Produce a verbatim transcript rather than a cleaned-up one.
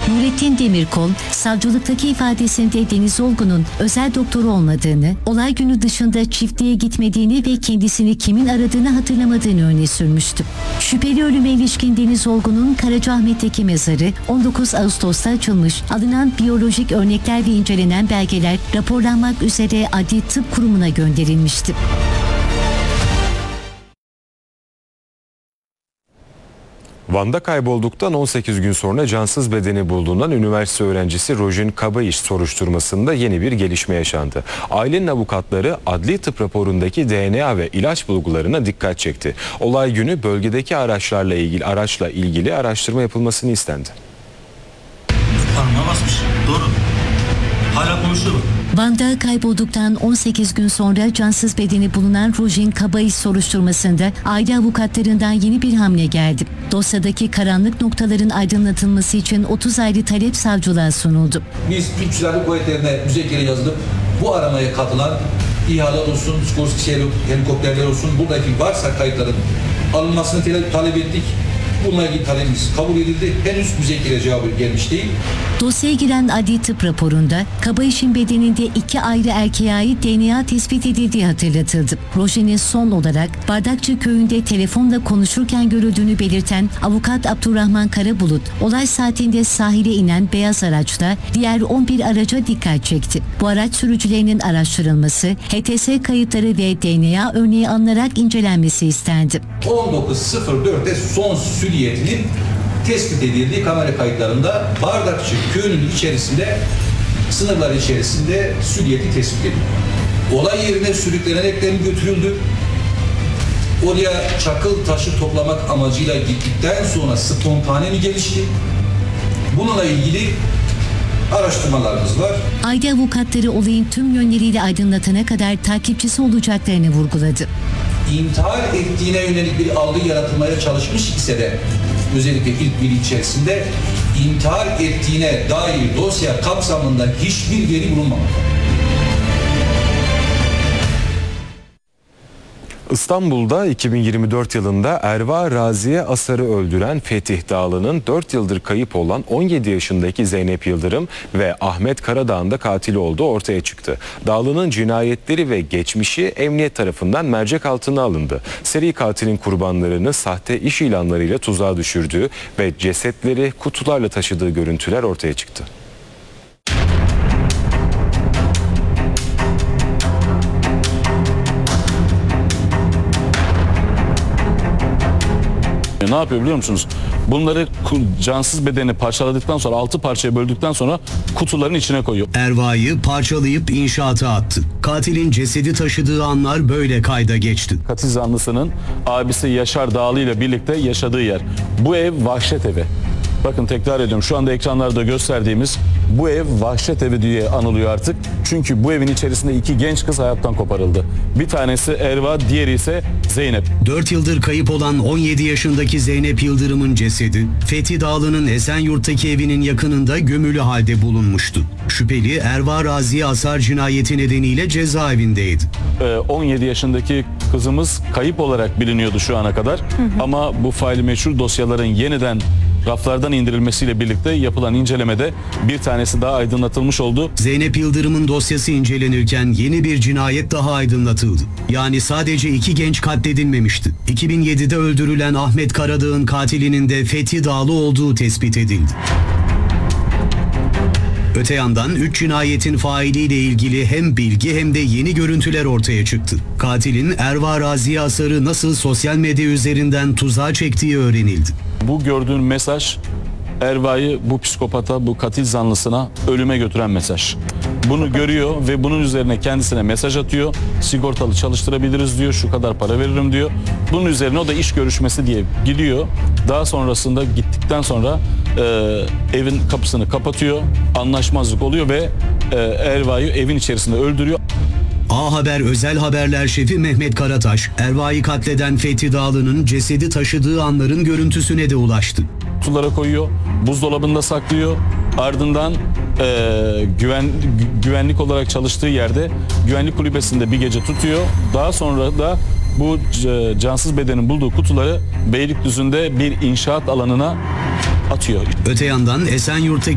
Nurettin Demirkol, savcılıktaki ifadesinde Deniz Olgun'un özel doktoru olmadığını, olay günü dışında çiftliğe gitmediğini ve kendisini kimin aradığını hatırlamadığını öne sürmüştü. Şüpheli ölüme ilişkin Deniz Olgun'un Karacaahmet'teki mezarı on dokuz Ağustos'ta açılmış, alınan biyolojik örnekler ve incelenen belgeler raporlanmak üzere Adli Tıp Kurumu'na gönderilmişti. Van'da kaybolduktan on sekiz gün sonra cansız bedeni bulduğundan üniversite öğrencisi Rojin Kabayiş soruşturmasında yeni bir gelişme yaşandı. Ailenin avukatları adli tıp raporundaki D N A ve ilaç bulgularına dikkat çekti. Olay günü bölgedeki araçlarla ilgili araçla ilgili araştırma yapılmasını istendi. Parmağı basmış. Doğru. Hala konuşuyor mu? Van'da kaybolduktan on sekiz gün sonra cansız bedeni bulunan Rojin Kabayiş soruşturmasında aile avukatlarından yeni bir hamle geldi. Dosyadaki karanlık noktaların aydınlatılması için otuz ayrı talep savcılığa sunuldu. Biz Türk Silahlı Kuvvetleri'ne müzekkere yazılıp bu aramaya katılan İHA'lar olsun, Skorsky helikopterler olsun, buradaki varsa kayıtların alınmasını talep ettik. Bununla ilgili talebimiz kabul edildi. Henüz müzekkere cevabı gelmiş değil. Dosyaya giren adli tıp raporunda Kabayiş'in bedeninde iki ayrı erkeğe ait D N A tespit edildiği hatırlatıldı. Rojin'in son olarak Bardakçı köyünde telefonla konuşurken görüldüğünü belirten avukat Abdurrahman Karabulut, olay saatinde sahile inen beyaz araçla diğer on bir araca dikkat çekti. Bu araç sürücülerinin araştırılması, H T S kayıtları ve D N A örneği alınarak incelenmesi istendi. on dokuz sıfır dörtte son süliyetinin tespit edildiği kamera kayıtlarında Bardakçı köyünün içerisinde, sınırlar içerisinde süliyeti tespit edildi. Olay yerine sürükleneneklerin götürüldü. Oraya çakıl taşı toplamak amacıyla gittikten sonra spontane mi gelişti? Bununla ilgili araştırmalarımız var. Aile avukatları olayın tüm yönleriyle aydınlatana kadar takipçisi olacaklarını vurguladı. İntihar ettiğine yönelik bir algı yaratılmaya çalışmış ise de özellikle ilk biri içerisinde intihar ettiğine dair dosya kapsamında hiçbir veri bulunmamaktadır. İstanbul'da iki bin yirmi dört yılında Erva Raziye Asar'ı öldüren Fetih Dağlı'nın dört yıldır kayıp olan on yedi yaşındaki Zeynep Yıldırım ve Ahmet Karadağ'ın da katili olduğu ortaya çıktı. Dağlı'nın cinayetleri ve geçmişi emniyet tarafından mercek altına alındı. Seri katilin kurbanlarını sahte iş ilanlarıyla tuzağa düşürdüğü ve cesetleri kutularla taşıdığı görüntüler ortaya çıktı. Ne yapıyor biliyor musunuz? Bunları cansız bedeni parçaladıktan sonra, altı parçaya böldükten sonra kutuların içine koyuyor. Erva'yı parçalayıp inşaata attı. Katilin cesedi taşıdığı anlar böyle kayda geçti. Katil zanlısının abisi Yaşar Dağlı ile birlikte yaşadığı yer. Bu ev vahşet evi. Bakın tekrar ediyorum, şu anda ekranlarda gösterdiğimiz bu ev vahşet evi diye anılıyor artık. Çünkü bu evin içerisinde iki genç kız hayattan koparıldı. Bir tanesi Erva, diğeri ise Zeynep. dört yıldır kayıp olan on yedi yaşındaki Zeynep Yıldırım'ın cesedi Fethi Dağlı'nın Esenyurt'taki evinin yakınında gömülü halde bulunmuştu. Şüpheli Erva Raziye Asar cinayeti nedeniyle cezaevindeydi. on yedi yaşındaki kızımız kayıp olarak biliniyordu şu ana kadar. Hı hı. Ama bu faili meçhul dosyaların yeniden raflardan indirilmesiyle birlikte yapılan incelemede bir tanesi daha aydınlatılmış oldu. Zeynep Yıldırım'ın dosyası incelenirken yeni bir cinayet daha aydınlatıldı. Yani sadece iki genç katledilmemişti. iki bin yedide öldürülen Ahmet Karadağ'ın katilinin de Fethi Dağlı olduğu tespit edildi. Öte yandan üç cinayetin failiyle ilgili hem bilgi hem de yeni görüntüler ortaya çıktı. Katilin Erva Raziye Asar'ı nasıl sosyal medya üzerinden tuzağa çektiği öğrenildi. Bu gördüğün mesaj Erva'yı bu psikopata, bu katil zanlısına ölüme götüren mesaj. Bunu görüyor ve bunun üzerine kendisine mesaj atıyor. Sigortalı çalıştırabiliriz diyor, şu kadar para veririm diyor. Bunun üzerine o da iş görüşmesi diye gidiyor. Daha sonrasında gittikten sonra e, evin kapısını kapatıyor. Anlaşmazlık oluyor ve e, Erva'yı evin içerisinde öldürüyor. A Haber özel haberler şefi Mehmet Karataş, Erva'yı katleden Fethi Dağlı'nın cesedi taşıdığı anların görüntüsüne de ulaştı. Kutulara koyuyor, buzdolabında saklıyor. Ardından e, güven, güvenlik olarak çalıştığı yerde güvenlik kulübesinde bir gece tutuyor. Daha sonra da bu e, cansız bedenin bulduğu kutuları Beylikdüzü'nde bir inşaat alanına atıyor. Öte yandan Esenyurt'taki